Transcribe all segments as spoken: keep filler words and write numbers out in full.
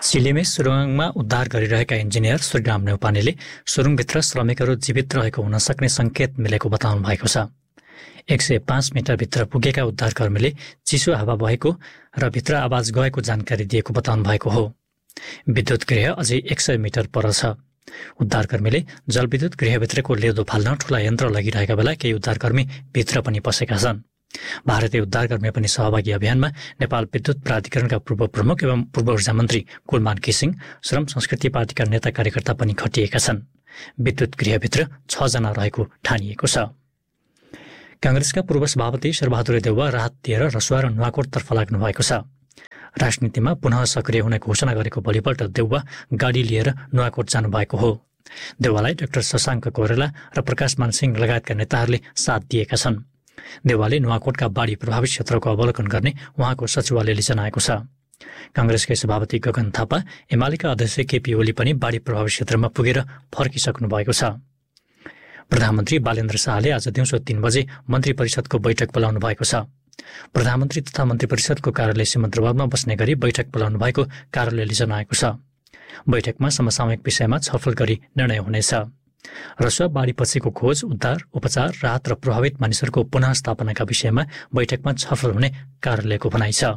सिलेमे सुरुङमा उद्धार गरिरहेका इन्जिनियर श्रीराम नेउपानेले सुरुङभित्र श्रमिकहरू जीवित रहेको हुन सक्ने सङ्केत मिलेको बताउनु भएको छ। एक सय पाँच मिटरभित्र पुगेका उद्धारकर्मीले चिसो हावा बहेको र भित्र आवाज गएको जानकारी दिएको बताउनु भएको हो। विद्युत गृह अझै एक सय मिटर पर छ। उद्धारकर्मीले जलविद्युत गृहभित्रको लेदो फाल्न ठूला यन्त्र लगिरहेका बेला केही उद्धारकर्मी भित्र पनि पसेका छन्। भारतीय उद्धारकर्मी पनि सहभागी अभियानमा नेपाल विद्युत प्राधिकरणका पूर्व प्रमुख एवं पूर्व ऊर्जा मन्त्री कुलमान किसिङ, श्रम संस्कृति पार्टीका नेता कार्यकर्ता पनि खटिएका छन्। विद्युत गृहभित्र छजना रहेको ठानिएको छ। कांग्रेसका पूर्व सभापति शेरबहादुर देउवा राहत दिएर रसुवा र नुवाकोटतर्फ लाग्नु भएको छ। राजनीतिमा पुनः सक्रिय हुने घोषणा गरेको भोलिपल्ट देउवा गाडी लिएर नुवाकोट जानुभएको हो। देउवालाई डाक्टर शशाङ्क कोइराला र प्रकाशमान सिंह लगायतका नेताहरूले साथ दिएका छन्। देउवाले नुवाकोटका बाढी प्रभावित क्षेत्रको अवलोकन गर्ने उहाँको सचिवालयले जनाएको छ। कांग्रेसकै सभापति गगन थापा, एमालेका अध्यक्ष केपी ओली पनि बाढी प्रभावित क्षेत्रमा पुगेर फर्किसक्नु भएको छ। प्रधानमन्त्री बालेन्द्र शाहले आज दिउँसो तीन बजे मन्त्री परिषदको बैठक बोलाउनु भएको छ। प्रधानमन्त्री तथा मन्त्री परिषदको कार्यालय सिमन्त्रबादमा बस्ने गरी बैठक बोलाउनु भएको कार्यालयले जनाएको छ। बैठकमा समसामयिक विषयमा छलफल गरी निर्णय हुनेछ। रसुवा बाढीपछिको खोज, उद्धार, उपचार, राहत र प्रभावित मानिसहरूको पुनः स्थापनाका विषयमा बैठकमा छलफल हुने कार्यालयको भनाइ छ।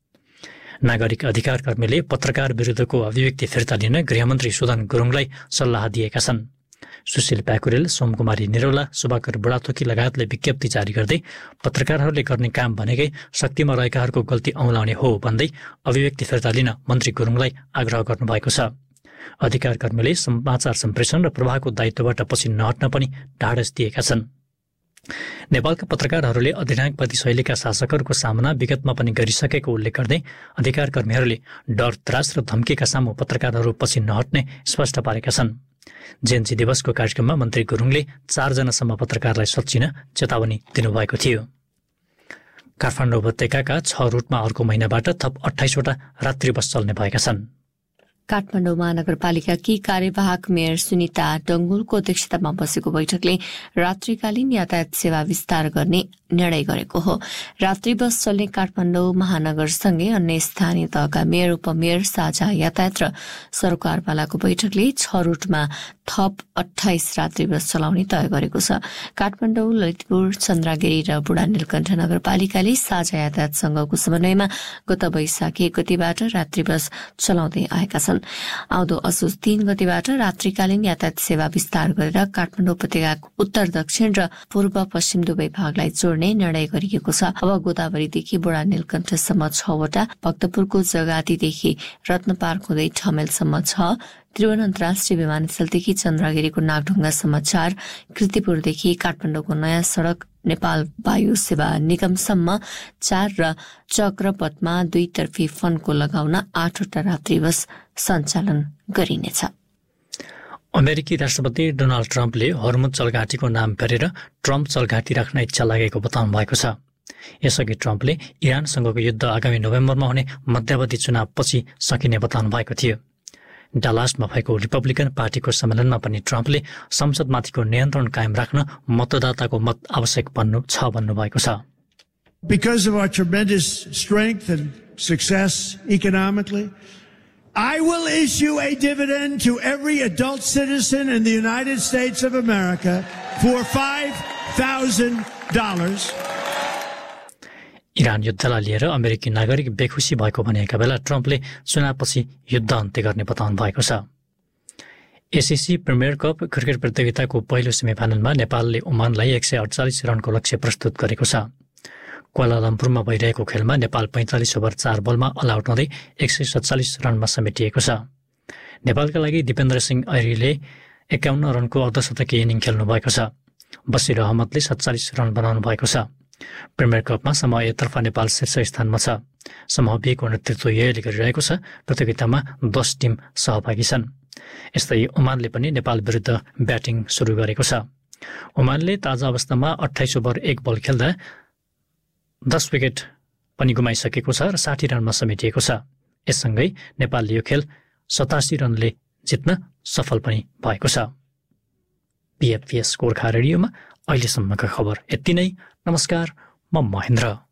नागरिक अधिकार कर्मीले पत्रकार विरुद्धको अभिव्यक्ति फिर्ता लिन गृहमन्त्री सुदन गुरुङलाई सल्लाह दिएका छन्। सुशील प्याकुरेल, सोमकुमारी निरौला, सुभाकर बुढाथोकी लगायतले विज्ञप्ति जारी गर्दै पत्रकारहरूले गर्ने काम भनेकै शक्तिमा रहेकाहरूको गल्ती औँलाउने हो भन्दै अभिव्यक्ति फिर्ता लिन मन्त्री गुरुङलाई आग्रह गर्नुभएको छ। अधिकार कर्मीले समाचार सम्प्रेषण र प्रवाहको दायित्वबाट पछि नहट्न पनि ढाडस दिएका छन्। नेपालका पत्रकारहरूले अधिनायकवादी शैलीका शासकहरूको सामना विगतमा पनि गरिसकेको उल्लेख गर्दै अधिकार कर्मीहरूले डर, त्रास र धम्कीका सामु पत्रकारहरू पछि नहट्ने स्पष्ट पारेका छन्। जेएनजी दिवसको कार्यक्रममा मन्त्री गुरुङले चारजनासम्म पत्रकारलाई सच्चिन चेतावनी दिनुभएको थियो। काठमाडौँ उपत्यकाका छ रुटमा अर्को महिनाबाट थप अठाइसवटा रात्रि बस चल्ने भएका छन्। काठमाडौँ महानगरपालिकाकी कार्यवाहक मेयर सुनिता डङ्गुलको अध्यक्षतामा बसेको बैठकले रात्रिकालीन यातायात सेवा विस्तार गर्ने निर्णय गरेको हो। रात्रि बस चल्ने काठमाडौँ महानगरसँगै अन्य स्थानीय तहका मेयर, उपमेयर, साझा यातायात र सरकारवालाको बैठकले छ रुटमा थप अठाइस रात्रि बस चलाउने तय गरेको छ। काठमाडौँ, ललितपुर, चन्द्रगिरी र बुढा नीलकण्ठ नगरपालिकाले साझा यातायात संघको समन्वयमा गत वैशाख एक गतिबाट रात्रि बस चलाउँदै आएका छन्। आउँदो असोज तीन गतिबाट रात्रिकालीन यातायात सेवा विस्तार गरेर काठमाडौँ उपत्यकाको उत्तर, दक्षिण र पूर्व, पश्चिम दुवै भागलाई जोड्ने निर्णय गरिएको छ। अब गोदावरीदेखि बुढा नीलकण्ठसम्म छवटा, भक्तपुरको जगातीदेखि रत्नपार्क हुँदै ठमेलसम्म छ, त्रिभुवन अन्तर्राष्ट्रिय विमानस्थलदेखि चन्द्रगिरीको नागढुङ्गासम्म चार, कृतिपुरदेखि काठमाडौँको नयाँ सड़क नेपाल वायु सेवा निगमसम्म चार र चक्रपथमा दुईतर्फी फन्को लगाउन आठवटा रात्रि बस सञ्चालन गरिनेछ। अमेरिकी राष्ट्रपति डोनाल्ड ट्रम्पले हर्मुज जलघाटीको नाम फेरेर ट्रम्प जलघाटी राख्न इच्छा लागेको बताउनु भएको छ। यसअघि ट्रम्पले इरानसँगको युद्ध आगामी नोभेम्बरमा हुने मध्यावधि चुनावपछि सकिने बताउनु भएको थियो। डालासमा भएको रिपब्लिकन पार्टीको सम्मेलनमा पनि ट्रम्पले संसदमाथिको नियन्त्रण कायम राख्न मतदाताको मत आवश्यक भन्नु छ भन्नुभएको छ। Because of our tremendous strength and success economically, I will issue a dividend to every adult citizen in the United States of America for five thousand dollars. Iran युद्धलाई लिएर अमेरिकी नागरिक बेखुसी भएको भनेका बेला ट्रम्पले चुनावपछि युद्ध अन्त्य गर्ने बताउनु भएको छ। एसिसी प्रिमियर कप क्रिकेट प्रतियोगिताको पहिलो सेमिफाइनलमा नेपालले ओमानलाई एक सय अडचालिस रनको लक्ष्य प्रस्तुत गरेको छ। क्वालालम्पुरमा भइरहेको खेलमा नेपाल पैंतालिस ओभर चार बलमा अल आउट हुँदै एक सय सत्तालिस रनमा समेटिएको छ। नेपालका लागि दिपेन्द्र सिंह ऐरीले एकाउन्न रनको अर्धशतकीय इनिङ खेल्नु भएको छ। बसिर अहमदले सत्तालिस रन बनाउनु भएको छ। प्रिमियर कपमा समूह एतर्फ नेपाल शीर्ष स्थानमा छ। समूह बीको नेतृत्व युएले गरिरहेको छ। प्रतियोगितामा दस टिम सहभागी छन्। यस्तै ओमानले पनि नेपाल विरुद्ध ब्याटिङ सुरु गरेको छ। ओमानले ताजा अवस्थामा अठाइस ओभर एक बल खेल्दा दस विकेट पनि गुमाइसकेको छ र साठी रनमा समेटिएको छ। यससँगै नेपालले यो खेल सतासी रनले जित्न सफल पनि भएको छ। पीएफपीएस गोर्खा रेडियोमा अहिलेसम्मका खबर यति नै। नमस्कार, म महेन्द्र।